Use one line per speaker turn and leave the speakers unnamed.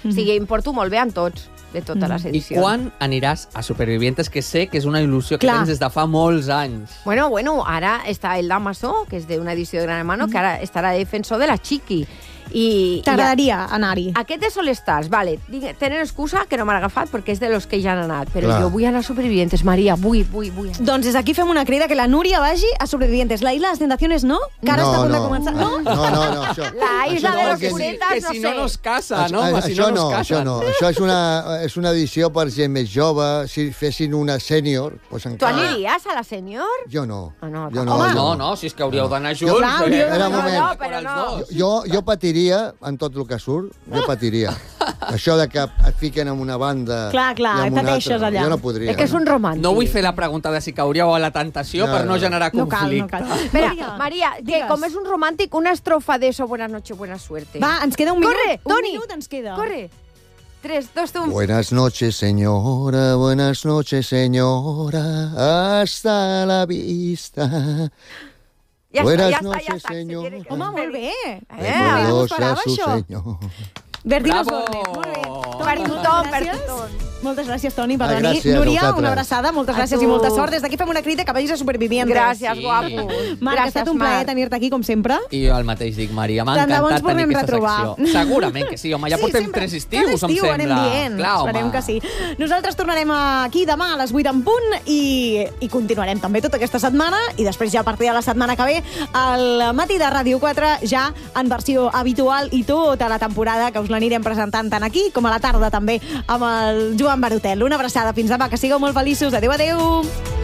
O sigui, em porto molt bé amb tots, de totes les
I
edicions.
quan aniràs a Supervivientes, que sé que és una il·lusió que
Clar.
tens des de fa molts anys?
Bueno, ara està el Damaso, que és d'una edició de Gran Hermano, que ara estarà de defensor de la Chiqui.
T'agradaria anar-hi?
Aquest és All Stars, vale. Tenen excusa que no m'han agafat perquè és de los que ja han anat, però
Clar.
jo vull anar a Supervivientes, Maria, vull.
Doncs des d'aquí fem una crida que la Núria vagi a Sobrevivientes. La Isla de les Tentaciones no? Que ara està a punt de començar. No?
No, això.
La Isla
això
de
no,
los
perquè
Puretas,
Que
no
si no,
sé.
no es casa, no? Si
Això
no,
no,
es
això
casen.
no. Això és una edició per gent més jove. Si fessin una sènior, doncs
Tu
encara...
aniries a la sènior?
Jo no.
Ah, no,
Jo
Home.
No, si és que hauríeu d'anar junts.
Clar, hauríeu
d'anar un moment.
No, però no.
Jo patiria en tot el que surt, jo patiria. Això de que et fiquen en una banda...
Clar,
i en una
pateixes
altra,
allà.
Jo no podria.
És que és un romàntic.
No vull fer la pregunta de si cauríeu a la tentació
No,
per no
no.
generar
No cal, no
conflicte.
cal.
Espera, Maria, que
digues.
com és un romàntic, una estrofa de eso, buenas noches, buena suerte.
Va, ens queda un minut.
Corre,
Un
Toni.
minut ens queda.
Corre. 3, 2, 1.
Buenas noches, señora, buenas noches, señora, hasta la vista.
Ja
Buenas
està,
noches,
Si
senyor.
quiere que
Home,
esperi.
molt bé.
Eh,
no
Velosa
esperava
su
això.
señor.
Bertino
Bravo!
Osborne, molt bé.
Per tothom, per
gràcies.
tothom.
Moltes gràcies, Toni, per
Ah,
venir.
gràcies a
Núria,
vosaltres.
una abraçada, moltes
A
gràcies
tu.
i molta sort. Des d'aquí fem una crida que vagis a Supervivientes.
Gràcies,
Sí.
guapo.
Marc, ha estat un plaer tenir-te aquí, com sempre.
I jo el mateix dic, Maria, m'ha
Tant de bo ens
encantat tenir
tornem a
aquesta
retrobar.
secció. Segurament que sí, home, ja portem
sempre.
3 estius,
Cada
em
estiu
sembla.
anem dient.
Clar, home.
Esperem que sí. Nosaltres tornarem aquí demà a les 8 en punt i continuarem també tota aquesta setmana i després ja a partir de la setmana que ve al matí de Ràdio 4 ja en versió habitual i tota la temporada que us l'anirem presentant tant aquí com a la tarda també amb el Joan Barotel. Una abraçada, fins demà, que sigueu molt feliços. Adéu, adéu.